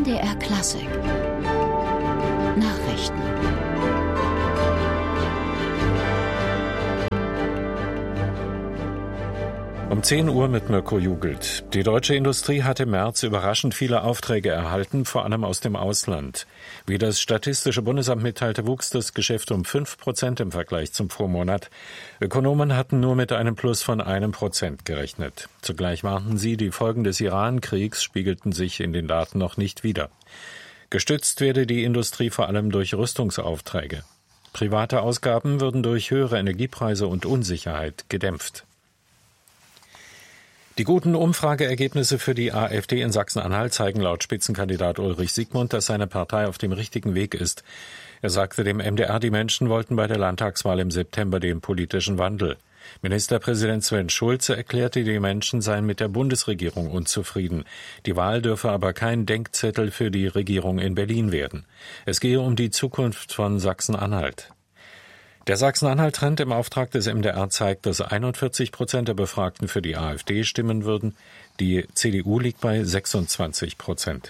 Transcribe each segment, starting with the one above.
MDR Klassik Nachrichten. Um 10 Uhr mit Mirko Jugelt. Die deutsche Industrie hat im März überraschend viele Aufträge erhalten, vor allem aus dem Ausland. Wie das Statistische Bundesamt mitteilte, wuchs das Geschäft um 5% im Vergleich zum Vormonat. Ökonomen hatten nur mit einem Plus von 1% gerechnet. Zugleich warnten sie, die Folgen des Iran-Kriegs spiegelten sich in den Daten noch nicht wider. Gestützt werde die Industrie vor allem durch Rüstungsaufträge. Private Ausgaben würden durch höhere Energiepreise und Unsicherheit gedämpft. Die guten Umfrageergebnisse für die AfD in Sachsen-Anhalt zeigen laut Spitzenkandidat Ulrich Siegmund, dass seine Partei auf dem richtigen Weg ist. Er sagte dem MDR, die Menschen wollten bei der Landtagswahl im September den politischen Wandel. Ministerpräsident Sven Schulze erklärte, die Menschen seien mit der Bundesregierung unzufrieden. Die Wahl dürfe aber kein Denkzettel für die Regierung in Berlin werden. Es gehe um die Zukunft von Sachsen-Anhalt. Der Sachsen-Anhalt-Trend im Auftrag des MDR zeigt, dass 41% der Befragten für die AfD stimmen würden. Die CDU liegt bei 26%.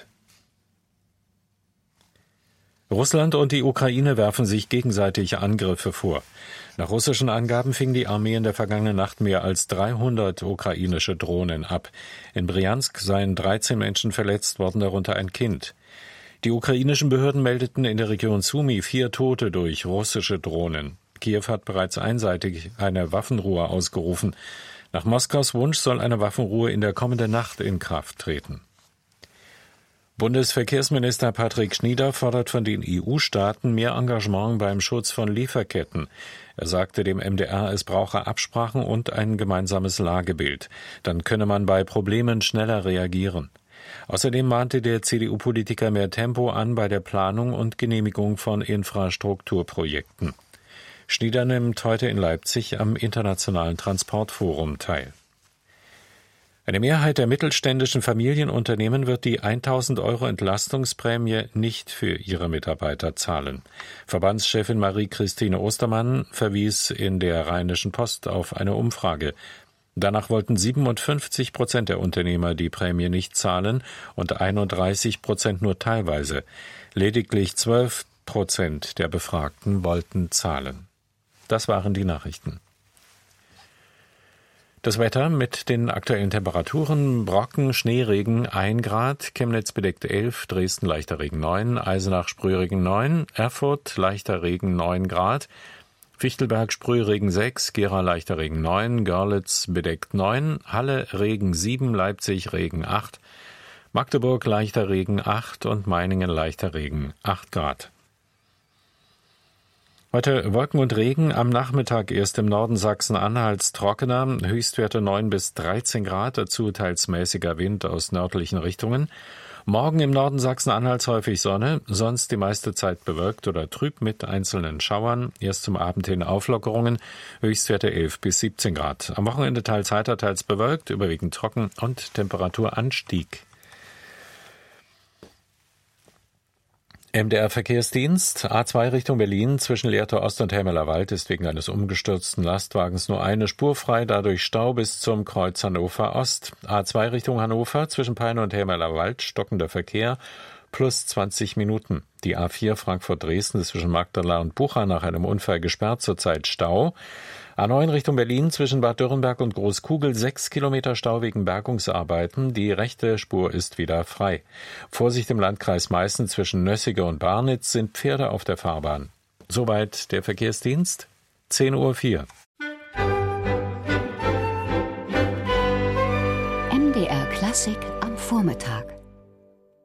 Russland und die Ukraine werfen sich gegenseitig Angriffe vor. Nach russischen Angaben fing die Armee in der vergangenen Nacht mehr als 300 ukrainische Drohnen ab. In Bryansk seien 13 Menschen verletzt worden, darunter ein Kind. Die ukrainischen Behörden meldeten in der Region Sumy 4 Tote durch russische Drohnen. Kiew hat bereits einseitig eine Waffenruhe ausgerufen. Nach Moskaus Wunsch soll eine Waffenruhe in der kommenden Nacht in Kraft treten. Bundesverkehrsminister Patrick Schnieder fordert von den EU-Staaten mehr Engagement beim Schutz von Lieferketten. Er sagte dem MDR, es brauche Absprachen und ein gemeinsames Lagebild. Dann könne man bei Problemen schneller reagieren. Außerdem mahnte der CDU-Politiker mehr Tempo an bei der Planung und Genehmigung von Infrastrukturprojekten. Schnieder nimmt heute in Leipzig am Internationalen Transportforum teil. Eine Mehrheit der mittelständischen Familienunternehmen wird die 1.000 € Entlastungsprämie nicht für ihre Mitarbeiter zahlen. Verbandschefin Marie-Christine Ostermann verwies in der Rheinischen Post auf eine Umfrage. Danach wollten 57% der Unternehmer die Prämie nicht zahlen und 31% nur teilweise. Lediglich 12% der Befragten wollten zahlen. Das waren die Nachrichten. Das Wetter mit den aktuellen Temperaturen: Brocken, Schneeregen 1 Grad, Chemnitz bedeckt 11, Dresden leichter Regen 9, Eisenach Sprühregen 9, Erfurt leichter Regen 9 Grad, Fichtelberg Sprühregen 6, Gera leichter Regen 9, Görlitz bedeckt 9, Halle Regen 7, Leipzig Regen 8, Magdeburg leichter Regen 8 und Meiningen leichter Regen 8 Grad. Heute Wolken und Regen, am Nachmittag erst im Norden Sachsen-Anhalts trockener, Höchstwerte 9 bis 13 Grad, dazu teils mäßiger Wind aus nördlichen Richtungen. Morgen im Norden Sachsen-Anhalts häufig Sonne, sonst die meiste Zeit bewölkt oder trüb mit einzelnen Schauern. Erst zum Abend hin Auflockerungen, Höchstwerte 11 bis 17 Grad. Am Wochenende teils heiter, teils bewölkt, überwiegend trocken und Temperaturanstieg. MDR-Verkehrsdienst, A2 Richtung Berlin, zwischen Lehrter Ost und Helmeler Wald ist wegen eines umgestürzten Lastwagens nur eine Spur frei, dadurch Stau bis zum Kreuz Hannover Ost. A2 Richtung Hannover, zwischen Peine und Helmeler Wald, stockender Verkehr, plus 20 Minuten. Die A4 Frankfurt-Dresden ist zwischen Magdala und Bucha nach einem Unfall gesperrt, zurzeit Stau. A9 Richtung Berlin, zwischen Bad Dürrenberg und Großkugel 6 Kilometer Stau wegen Bergungsarbeiten. Die rechte Spur ist wieder frei. Vorsicht im Landkreis Meißen, zwischen Nössige und Barnitz sind Pferde auf der Fahrbahn. Soweit der Verkehrsdienst, 10:04 Uhr. MDR Klassik am Vormittag.